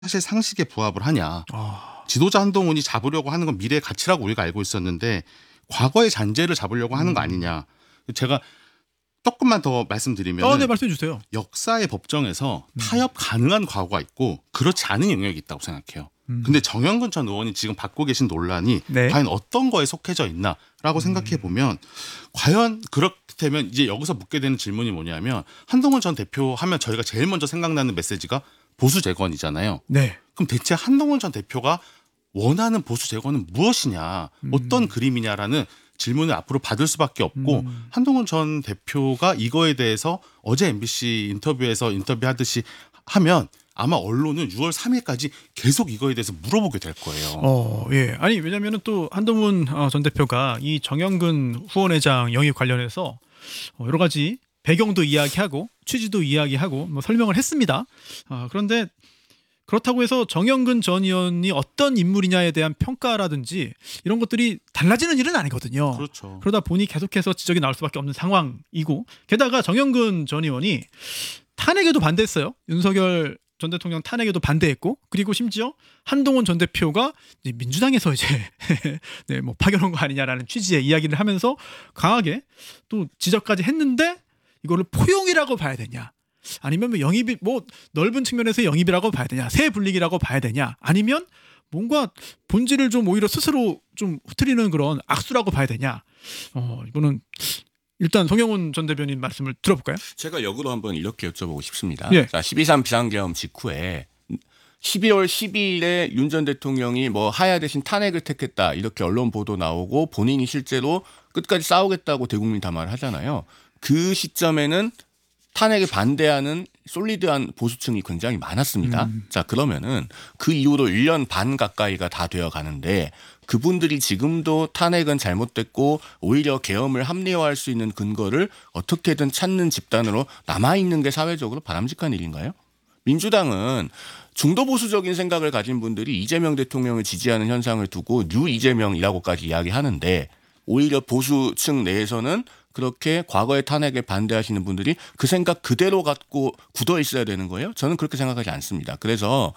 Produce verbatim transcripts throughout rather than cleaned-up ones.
사실 상식에 부합을 하냐. 아. 지도자 한동훈이 잡으려고 하는 건 미래의 가치라고 우리가 알고 있었는데 과거의 잔재를 잡으려고 하는 거 아니냐. 제가 조금만 더 말씀드리면 어, 네, 말씀해 주세요. 역사의 법정에서 타협 가능한 과거가 있고 그렇지 않은 영역이 있다고 생각해요. 음. 근데 정영근 전 의원이 지금 받고 계신 논란이 네. 과연 어떤 거에 속해져 있나라고 생각해 보면 과연 그렇다면 이제 여기서 묻게 되는 질문이 뭐냐면 한동훈 전 대표 하면 저희가 제일 먼저 생각나는 메시지가 보수 재건이잖아요. 네. 그럼 대체 한동훈 전 대표가 원하는 보수 재건은 무엇이냐, 어떤 그림이냐라는 질문을 앞으로 받을 수밖에 없고 음. 한동훈 전 대표가 이거에 대해서 어제 엠비씨 인터뷰에서 인터뷰하듯이 하면 아마 언론은 유월 삼일까지 계속 이거에 대해서 물어보게 될 거예요. 어, 예. 아니, 왜냐면은 또 한동훈 어, 전 대표가 이 정영근 후원회장 영입 관련해서 어, 여러 가지 배경도 이야기하고 취지도 이야기하고 뭐 설명을 했습니다. 아, 그런데 그렇다고 해서 정영근 전 의원이 어떤 인물이냐에 대한 평가라든지 이런 것들이 달라지는 일은 아니거든요. 그렇죠. 그러다 보니 계속해서 지적이 나올 수밖에 없는 상황이고, 게다가 정영근 전 의원이 탄핵에도 반대했어요. 윤석열 전 대통령 탄핵에도 반대했고, 그리고 심지어 한동훈 전 대표가 이제 민주당에서 이제 네, 뭐 파견한 거 아니냐라는 취지의 이야기를 하면서 강하게 또 지적까지 했는데 이거를 포용이라고 봐야 되냐? 아니면 뭐 영입이 뭐 넓은 측면에서 영입이라고 봐야 되냐, 새 분리기라고 봐야 되냐, 아니면 뭔가 본질을 좀 오히려 스스로 좀 흐트리는 그런 악수라고 봐야 되냐. 어, 이거는 일단 송영훈 전 대변인 말씀을 들어볼까요? 제가 역으로 한번 이렇게 여쭤보고 싶습니다. 예. 자, 십이 삼 비상계엄 직후에 십이월 십이일에 윤 전 대통령이 뭐 하야 대신 탄핵을 택했다 이렇게 언론 보도 나오고 본인이 실제로 끝까지 싸우겠다고 대국민 담화를 하잖아요. 그 시점에는 탄핵에 반대하는 솔리드한 보수층이 굉장히 많았습니다. 음. 자, 그러면은 그 이후로 일 년 반 가까이가 다 되어 가는데 그분들이 지금도 탄핵은 잘못됐고 오히려 계엄을 합리화할 수 있는 근거를 어떻게든 찾는 집단으로 남아있는 게 사회적으로 바람직한 일인가요? 민주당은 중도 보수적인 생각을 가진 분들이 이재명 대통령을 지지하는 현상을 두고 뉴 이재명이라고까지 이야기하는데 오히려 보수층 내에서는 그렇게 과거의 탄핵에 반대하시는 분들이 그 생각 그대로 갖고 굳어 있어야 되는 거예요? 저는 그렇게 생각하지 않습니다. 그래서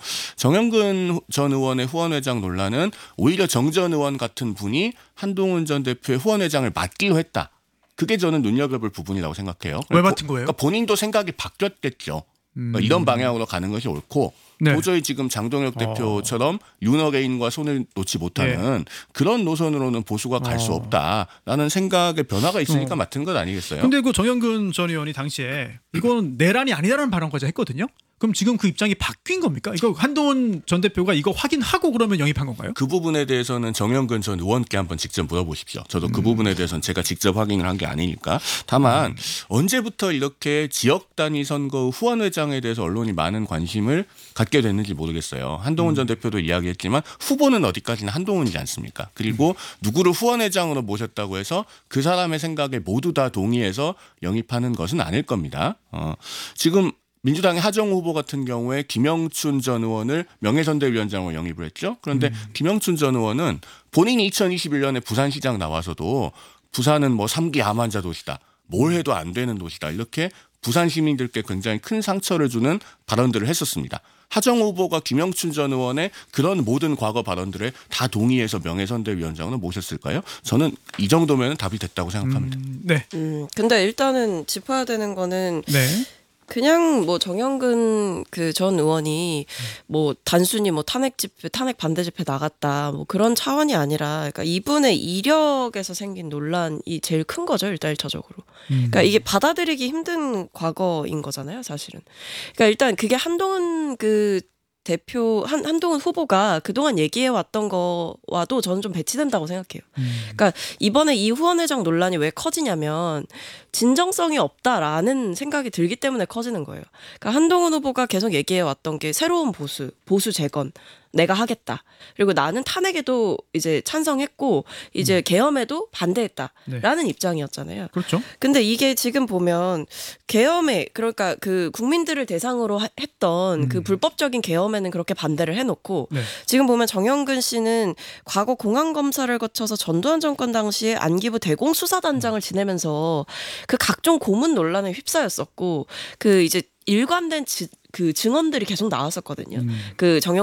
정영근 전 의원의 후원회장 논란은 오히려 정 전 의원 같은 분이 한동훈 전 대표의 후원회장을 맡기로 했다. 그게 저는 눈여겨볼 부분이라고 생각해요. 왜 맡은 거예요? 그러니까 본인도 생각이 바뀌었겠죠. 그러니까 이런 방향으로 가는 것이 옳고 네. 도저히 지금 장동혁 대표처럼 윤어게인과 손을 놓지 못하는 네. 그런 노선으로는 보수가 갈 수 어. 없다라는 생각의 변화가 있으니까 어. 맡은 것 아니겠어요? 근데 그 정영근 전 의원이 당시에 이건 내란이 아니라는 발언까지 했거든요. 그럼 지금 그 입장이 바뀐 겁니까? 이거 한동훈 전 대표가 이거 확인하고 그러면 영입한 건가요? 그 부분에 대해서는 정영근 전 의원께 한번 직접 물어보십시오. 저도 그 음. 부분에 대해서는 제가 직접 확인을 한 게 아니니까. 다만 음. 언제부터 이렇게 지역 단위 선거 후원회장에 대해서 언론이 많은 관심을 갖게 됐는지 모르겠어요. 한동훈 음. 전 대표도 이야기했지만 후보는 어디까지나 한동훈이지 않습니까? 그리고 음. 누구를 후원회장으로 모셨다고 해서 그 사람의 생각에 모두 다 동의해서 영입하는 것은 아닐 겁니다. 어, 지금 민주당의 하정 후보 같은 경우에 김영춘 전 의원을 명예선대위원장으로 영입을 했죠. 그런데 음. 김영춘 전 의원은 본인이 이천이십일년에 부산시장 나와서도 부산은 뭐 삼기 암환자 도시다. 뭘 해도 안 되는 도시다. 이렇게 부산 시민들께 굉장히 큰 상처를 주는 발언들을 했었습니다. 하정 후보가 김영춘 전 의원의 그런 모든 과거 발언들에 다 동의해서 명예선대위원장으로 모셨을까요? 저는 이 정도면 답이 됐다고 생각합니다. 음, 네. 음, 근데 일단은 짚어야 되는 거는 네. 그냥 뭐 정영근 그 전 의원이 뭐 단순히 뭐 탄핵 집회, 탄핵 반대 집회 나갔다 뭐 그런 차원이 아니라, 그러니까 이분의 이력에서 생긴 논란이 제일 큰 거죠, 일단 일차적으로. 음. 그러니까 이게 받아들이기 힘든 과거인 거잖아요, 사실은. 그러니까 일단 그게 한동훈 그 대표 한 한동훈 후보가 그동안 얘기해 왔던 거와도 저는 좀 배치된다고 생각해요. 음. 그러니까 이번에 이 후원회장 논란이 왜 커지냐면 진정성이 없다라는 생각이 들기 때문에 커지는 거예요. 그러니까 한동훈 후보가 계속 얘기해 왔던 게 새로운 보수, 보수 재건, 내가 하겠다. 그리고 나는 탄핵에도 이제 찬성했고 이제 계엄에도 반대했다라는 네. 입장이었잖아요. 그렇죠. 근데 이게 지금 보면 계엄에, 그러니까 그 국민들을 대상으로 하- 했던 음. 그 불법적인 계엄에는 그렇게 반대를 해놓고 네. 지금 보면 정영근 씨는 과거 공안 검사를 거쳐서 전두환 정권 당시에 안기부 대공수사단장을 지내면서 그 각종 고문 논란에 휩싸였었고 그 이제 일관된 지, 그 증언들이 계속 나왔었거든요. 음. 그 정영